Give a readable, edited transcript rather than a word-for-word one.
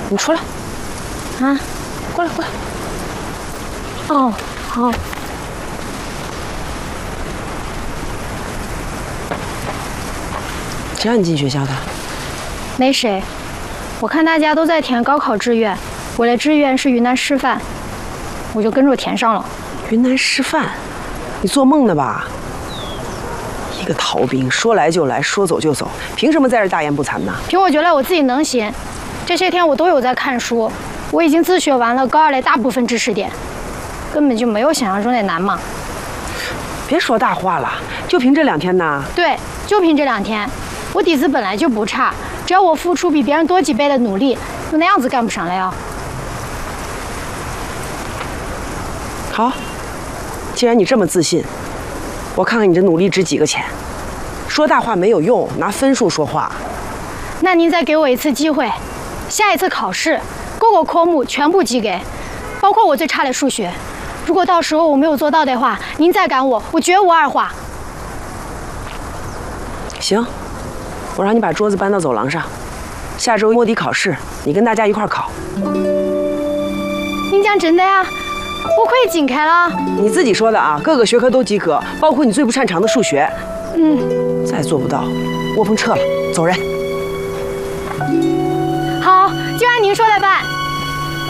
你出来。 啊， 过来过来。 哦，好。 谁让你进学校的？ 没谁，我看大家都在填高考志愿，我的志愿是云南师范，我就跟着填上了。 云南师范？你做梦呢吧？一个逃兵，说来就来，说走就走，凭什么在这大言不惭呢？ 凭我觉得我自己能行，这些天我都有在看书，我已经自学完了高二的大部分知识点，根本就没有想象中的难嘛。 别说大话了，就凭这2天呢？ 对，就凭这2天，我底子本来就不差，只要我付出比别人多几倍的努力，就那样子干不上来啊。 好，既然你这么自信，我看看你的努力值几个钱。说大话没有用，拿分数说话。 那您再给我一次机会，下一次考试，各个科目全部及格，包括我最差的数学。如果到时候我没有做到的话，您再赶我，我绝无二话。 行，我让你把桌子搬到走廊上，下周摸底考试，你跟大家一块儿考。 您讲真的呀？我可以进开了？ 你自己说的啊，各个学科都及格，包括你最不擅长的数学。再做不到，窝棚撤了，走人。 好，就按您说的办。